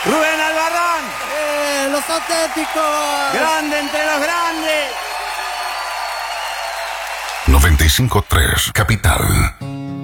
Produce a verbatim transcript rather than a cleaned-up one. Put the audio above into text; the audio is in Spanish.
Rubén Albarrán. Eh, los auténticos. Grande entre los grandes. noventa y cinco punto tres Capital.